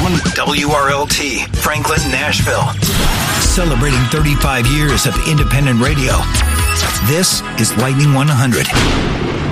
WRLT, Franklin, Nashville. Celebrating 35 years of independent radio. This is Lightning 100.